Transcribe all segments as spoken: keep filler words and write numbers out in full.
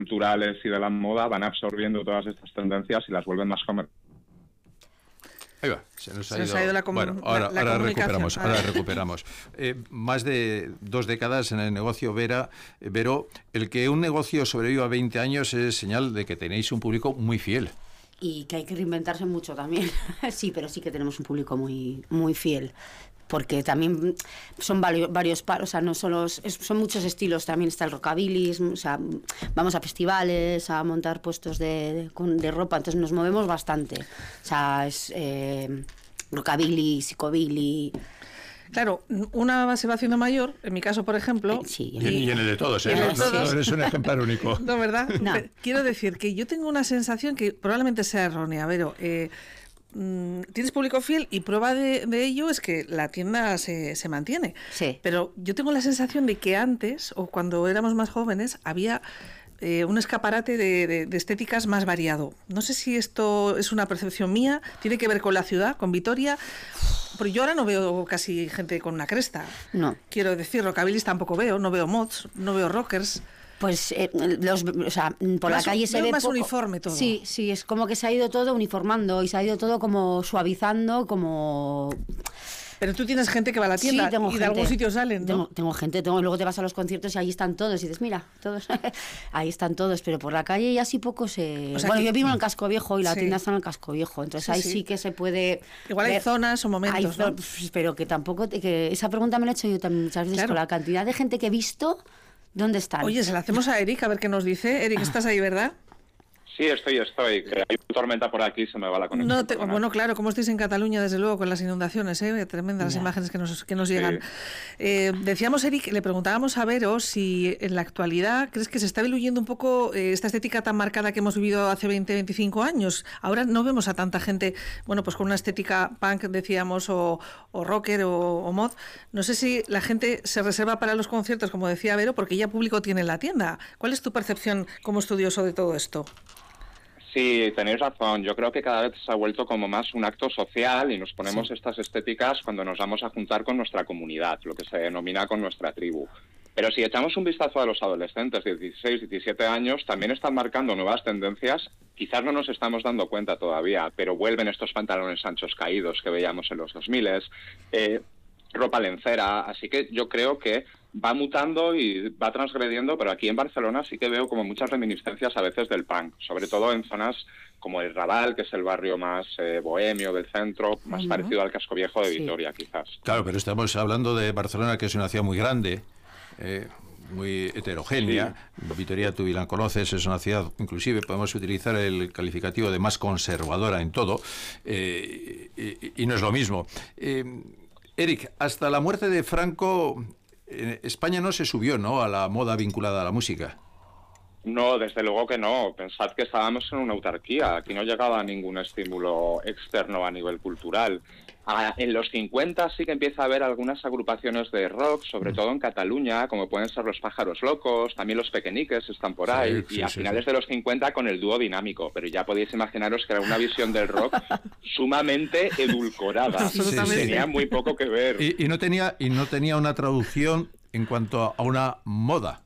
culturales y de la moda van absorbiendo todas estas tendencias y las vuelven más comerciales. Ahí va, se nos ha, se ido... nos ha ido la Bueno, ahora, la, la ahora recuperamos, ahora recuperamos. Eh, más de dos décadas en el negocio Vera, Vero, el que un negocio sobreviva veinte años es señal de que tenéis un público muy fiel. Y que hay que reinventarse mucho también. Sí, pero sí que tenemos un público muy, muy fiel. Porque también son varios, varios paros, o sea, no solo es, son muchos estilos, también está el rockabilly, o sea, vamos a festivales, a montar puestos de, de, de ropa, entonces nos movemos bastante, o sea, es eh, rockabilly, psicobilly. Claro, una se va haciendo mayor, en mi caso, por ejemplo... Eh, sí, y, y en el de todos, ¿eh? No, no, no eres un ejemplar único. No, ¿verdad? No. Quiero decir que yo tengo una sensación que probablemente sea errónea, pero... Eh, tienes público fiel y prueba de, de ello es que la tienda se, se mantiene. Sí. Pero yo tengo la sensación de que antes, o cuando éramos más jóvenes, había eh, un escaparate de, de, de estéticas más variado. No sé si esto es una percepción mía, tiene que ver con la ciudad, con Vitoria, porque yo ahora no veo casi gente con una cresta. No. Quiero decir, rockabilis tampoco veo, no veo mods, no veo rockers. Pues eh, los, o sea, por más, la calle se veo ve más poco. uniforme todo. Sí, sí, es como que se ha ido todo uniformando y se ha ido todo como suavizando, como... Pero tú tienes gente que va a la tienda sí, tengo y gente. de algún sitio salen, ¿no? Tengo, tengo gente, tengo, luego te vas a los conciertos y ahí están todos y dices, mira, todos, ahí están todos, pero por la calle ya sí poco se... O sea, bueno, que... yo vivo en el Casco Viejo y la sí. tienda está en el Casco Viejo, entonces sí, ahí sí. sí que se puede... Igual hay ver. zonas o momentos, hay, ¿no? Pero que tampoco... que esa pregunta me la he hecho yo también muchas veces, claro. con la cantidad de gente que he visto, ¿dónde están? Oye, se la hacemos a Eric a ver qué nos dice. Eric, estás ahí, ¿verdad? Sí, estoy, estoy. Que hay una tormenta por aquí, se me va la conexión. No te, bueno, claro, como estáis en Cataluña, desde luego, con las inundaciones, ¿eh? Tremendas las Ya. imágenes que nos, que nos llegan. Sí. Eh, decíamos, Eric, le preguntábamos a Vero si en la actualidad crees que se está diluyendo un poco eh, esta estética tan marcada que hemos vivido hace veinte, veinticinco años. Ahora no vemos a tanta gente, bueno, pues con una estética punk, decíamos, o, o rocker o, o mod. No sé si la gente se reserva para los conciertos, como decía Vero, porque ya público tiene en la tienda. ¿Cuál es tu percepción como estudioso de todo esto? Sí, tenéis razón. Yo creo que cada vez se ha vuelto como más un acto social y nos ponemos sí. estas estéticas cuando nos vamos a juntar con nuestra comunidad, lo que se denomina con nuestra tribu. Pero si echamos un vistazo a los adolescentes de dieciséis, diecisiete años, también están marcando nuevas tendencias. Quizás no nos estamos dando cuenta todavía, pero vuelven estos pantalones anchos caídos que veíamos en los dos mil, eh, ropa lencera. Así que yo creo que va mutando y va transgrediendo, pero aquí en Barcelona sí que veo como muchas reminiscencias a veces del punk, sobre todo en zonas como el Raval, que es el barrio más eh, bohemio del centro, más uh-huh. parecido al Casco Viejo de sí. Vitoria, quizás. Claro, pero estamos hablando de Barcelona, que es una ciudad muy grande, eh, muy heterogénea. Sí. Vitoria, tú bien la conoces, es una ciudad, inclusive podemos utilizar el calificativo de más conservadora en todo, eh, y, y no es lo mismo. Eh, Eric, hasta la muerte de Franco, España no se subió, ¿no?, a la moda vinculada a la música. No, desde luego que no. Pensad que estábamos en una autarquía. Aquí no llegaba ningún estímulo externo a nivel cultural. Ah, en los cincuenta sí que empieza a haber algunas agrupaciones de rock, sobre todo en Cataluña, como pueden ser los Pájaros Locos, también los Pequeñiques están por ahí, sí, sí, y a sí, finales sí. de los cincuenta con el dúo Dinámico, pero ya podéis imaginaros que era una visión del rock sumamente edulcorada, sí, sí, sí. tenía muy poco que ver. Y, y, no tenía, y no tenía una traducción en cuanto a una moda.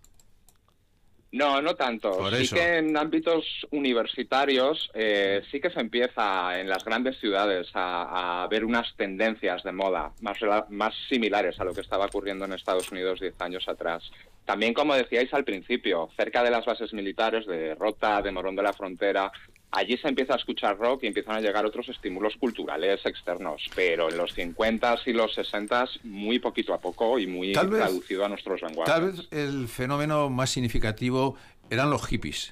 No, no tanto. Por sí eso. que en ámbitos universitarios eh, sí que se empieza en las grandes ciudades a, a ver unas tendencias de moda más, más similares a lo que estaba ocurriendo en Estados Unidos diez años atrás. También, como decíais al principio, cerca de las bases militares de Rota, de Morón de la Frontera, allí se empieza a escuchar rock y empiezan a llegar otros estímulos culturales externos, pero en los cincuenta y los sesenta muy poquito a poco y muy tal traducido vez, a nuestros lenguajes. Tal vez el fenómeno más significativo eran los hippies.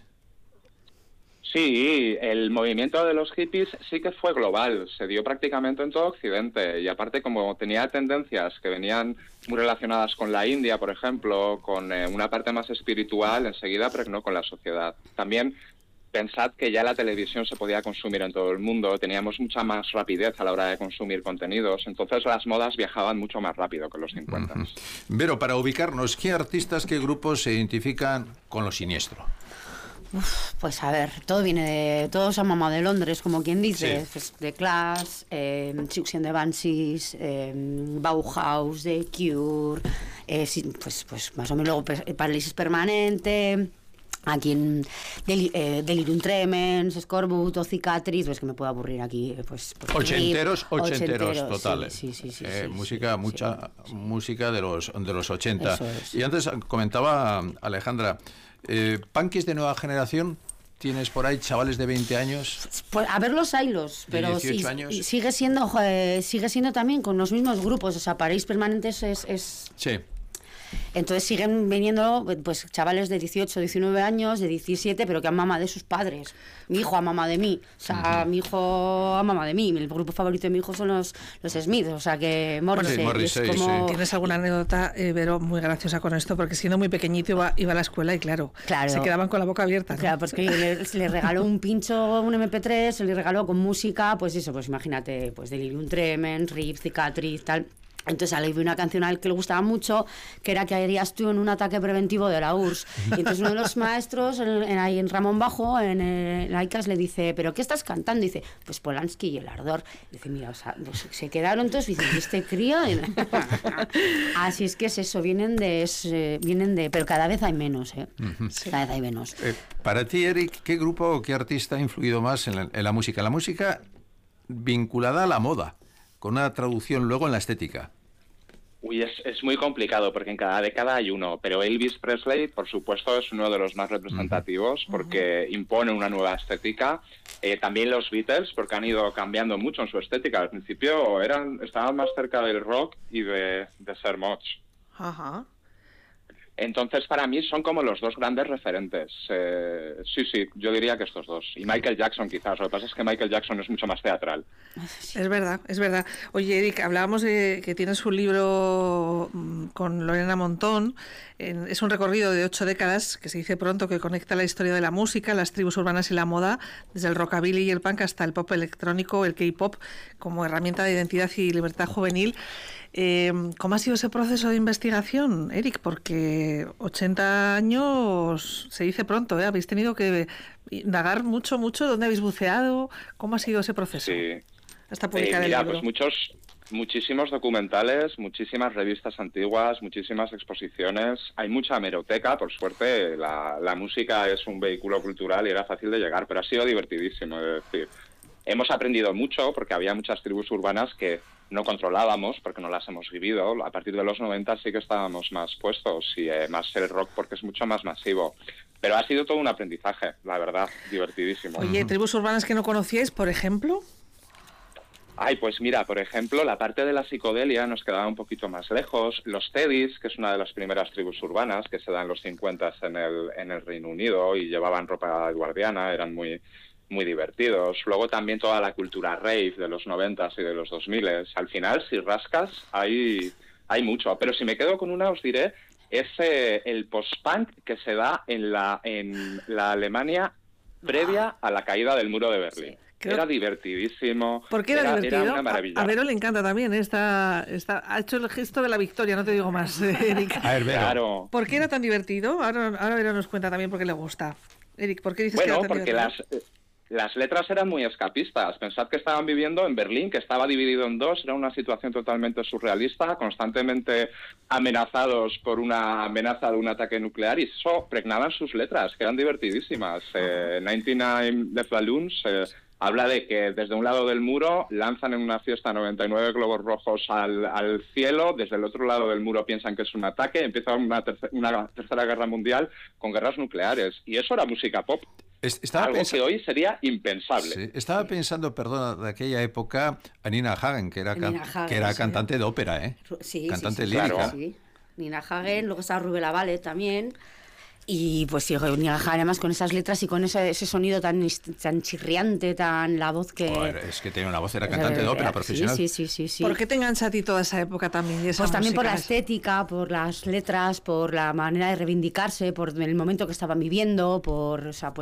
Sí, el movimiento de los hippies sí que fue global, se dio prácticamente en todo Occidente y aparte como tenía tendencias que venían muy relacionadas con la India, por ejemplo, con eh, una parte más espiritual, enseguida pregnó con la sociedad. También pensad que ya la televisión se podía consumir en todo el mundo, teníamos mucha más rapidez a la hora de consumir contenidos, entonces las modas viajaban mucho más rápido que los cincuenta. Uh-huh. Vero, para ubicarnos, ¿qué artistas, qué grupos se identifican con lo siniestro? Uf, pues a ver, todo viene de... Todos han mamado de Londres, como quien dice. Sí. Pues The Clash, eh, Siouxsie and the Banshees, eh, Bauhaus, The Cure, eh, sí, pues, pues más o menos luego Parálisis Permanente... Aquí en Deli, eh, Delirium Tremens, Scorbut o Cicatriz, pues que me puedo aburrir aquí. Pues, pues ochenteros, ochenteros, ochenteros totales. Sí, sí, sí, sí, eh, sí, música, sí, mucha sí. música de los de los ochenta. Es. Y antes comentaba Alejandra, eh, punkis de nueva generación. ¿Tienes por ahí chavales de veinte años? Pues a ver los haylos, pero sí, años. Y sigue siendo eh, sigue siendo también con los mismos grupos, o sea, París Permanentes es, es... Sí. Entonces siguen viniendo pues chavales de dieciocho, diecinueve años, de diecisiete, pero que han mamado de sus padres. Mi hijo ha mamado de mí, o sea, uh-huh. mi hijo ha mamado de mí. El grupo favorito de mi hijo son los, los Smiths, o sea que Morrissey. Sí, Morrissey, es como... sí. ¿Tienes alguna anécdota, eh, Vero, muy graciosa con esto? Porque siendo muy pequeñito iba, iba a la escuela y claro, claro, se quedaban con la boca abierta, ¿no? Claro, pues que le, le regaló un pincho, un eme pe tres, se le regaló con música, pues eso, pues imagínate, pues Delirium Tremens, Rip, Cicatriz, tal... Entonces ahí vi una canción a él que le gustaba mucho, que era que harías tú en un ataque preventivo de la U R S S. Y entonces uno de los maestros, en, en, ahí en Ramón Bajo, en, el, en Aicas, le dice, ¿pero qué estás cantando? Y dice, pues Polanski y el ardor. Y dice, mira, o sea, pues, se quedaron todos y dicen, ¿y este crío? Así es que es eso, vienen de, es, eh, vienen de... Pero cada vez hay menos, ¿eh? Uh-huh. Cada vez hay menos. Eh, para ti, Eric, ¿qué grupo o qué artista ha influido más en la, en la música? La música vinculada a la moda, con una traducción luego en la estética. Uy, es, es muy complicado porque en cada década hay uno, pero Elvis Presley, por supuesto, es uno de los más representativos porque uh-huh. impone una nueva estética. Eh, también los Beatles, porque han ido cambiando mucho en su estética. Al principio eran estaban más cerca del rock y de, de ser mods. Ajá. Uh-huh. Entonces, para mí son como los dos grandes referentes. Eh, sí, sí, yo diría que estos dos. Y Michael Jackson quizás. Lo que pasa es que Michael Jackson es mucho más teatral. Es verdad, es verdad. Oye, Eric, hablábamos de que tienes un libro con Lorena Montón. En, es un recorrido de ocho décadas, que se dice pronto, que conecta la historia de la música, las tribus urbanas y la moda, desde el rockabilly y el punk hasta el pop electrónico, el K-pop, como herramienta de identidad y libertad juvenil. Eh, ¿Cómo ha sido ese proceso de investigación, Eric? Porque ochenta años se dice pronto, ¿eh? Habéis tenido que indagar mucho, mucho. ¿Dónde habéis buceado? ¿Cómo ha sido ese proceso? Sí. Hasta publicar eh, mira, el libro. Pues muchos, muchísimos documentales, muchísimas revistas antiguas, muchísimas exposiciones. Hay mucha hemeroteca, por suerte. La, la música es un vehículo cultural y era fácil de llegar, pero ha sido divertidísimo, es decir. Hemos aprendido mucho porque había muchas tribus urbanas que no controlábamos porque no las hemos vivido. A partir de los noventa sí que estábamos más puestos y eh, más el rock porque es mucho más masivo. Pero ha sido todo un aprendizaje, la verdad, divertidísimo. Oye, ¿tribus urbanas que no conocíais, por ejemplo? Ay, pues mira, por ejemplo, la parte de la psicodelia nos quedaba un poquito más lejos. Los Teddies, que es una de las primeras tribus urbanas que se da en los cincuenta en el, en el Reino Unido y llevaban ropa edwardiana, eran muy... muy divertidos. Luego también toda la cultura rave de los noventas y de los dos miles. Al final, si rascas, hay, hay mucho. Pero si me quedo con una, os diré, es eh, el post-punk que se da en la, en la Alemania previa a la caída del muro de Berlín. Sí. Creo... Era divertidísimo. ¿Por qué era, era divertido? Era una maravilla. A Vero le encanta también. Esta, esta, ha hecho el gesto de la victoria, no te digo más, Eric. A ver, Vero. Claro. ¿Por qué era tan divertido? Ahora, ahora Vero nos cuenta también por qué le gusta. Eric, ¿por qué dices bueno, que era tan porque divertido? las... Las letras eran muy escapistas. Pensad que estaban viviendo en Berlín, que estaba dividido en dos. Era una situación totalmente surrealista, constantemente amenazados por una amenaza de un ataque nuclear, y eso pregnaban sus letras, que eran divertidísimas. Eh, noventa y nueve Death Balloons eh, habla de que desde un lado del muro lanzan en una fiesta noventa y nueve globos rojos al, al cielo, desde el otro lado del muro piensan que es un ataque, empieza una, terce- una tercera guerra mundial con guerras nucleares. Y eso era música pop. Estaba Algo pensa... que hoy sería impensable. Sí, estaba pensando, perdona, de aquella época, a Nina Hagen, que era, can... Hagen, que era sí. cantante de ópera, ¿eh? Sí, cantante sí, sí, lírica. Claro. Sí. Nina Hagen, luego estaba Rubén Lavale también. Y pues sí, Nina Hagen, además con esas letras y con ese, ese sonido tan, tan chirriante, tan la voz que... Joder, es que tenía una voz, era cantante de ópera profesional. Sí, sí, sí, sí. ¿Por qué te engancha a ti toda esa época también? Y esa pues también por la música? estética, por las letras, por la manera de reivindicarse, por el momento que estaban viviendo, por... O sea, pues